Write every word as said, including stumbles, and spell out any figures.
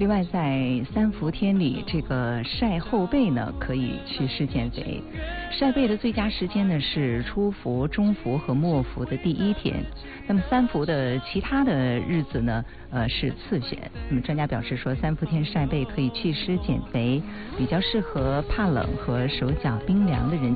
另外，在三伏天里，这个晒后背呢，可以祛湿减肥。晒背的最佳时间呢是初伏、中伏和末伏的第一天。那么三伏的其他的日子呢，呃是次选。那么专家表示说，三伏天晒背可以祛湿减肥，比较适合怕冷和手脚冰凉的人。